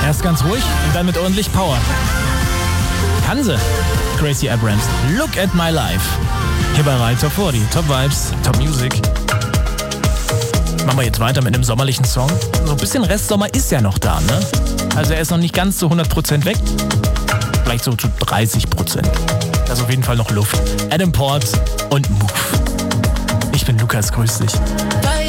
Erst ganz ruhig und dann mit ordentlich Power. Kann sie. Gracie Abrams. Look at my life. Hier bei Rai Top 40. Top Vibes, Top Music. Machen wir jetzt weiter mit einem sommerlichen Song. So ein bisschen Restsommer ist ja noch da, ne? Also er ist noch nicht ganz zu 100% weg. Vielleicht so zu 30%. Da ist auf jeden Fall noch Luft. Adam Port und Move. Ich bin Lukas, grüß dich.